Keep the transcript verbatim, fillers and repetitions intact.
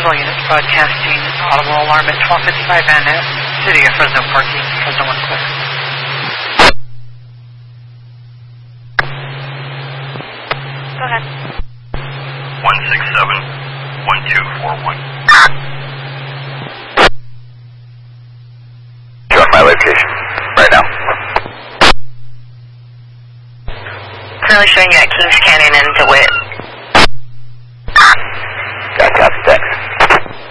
Control units broadcasting audible alarm at twelve fifty-five Van Ness, City of Fresno parking, Fresno one clear. Go ahead. one six seven, one two four one. Showing my location right now. Currently showing you at Kings Canyon and DeWitt.